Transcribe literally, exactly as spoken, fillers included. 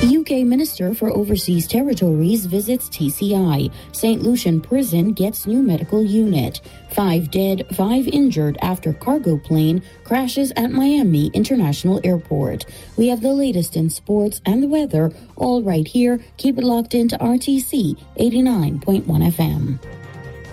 U K Minister for Overseas Territories visits T C I. Saint Lucian Prison gets new medical unit. Five dead, five injured after cargo plane crashes at Miami International Airport. We have the latest in sports and the weather all right here. Keep it locked into R T C eighty-nine point one F M.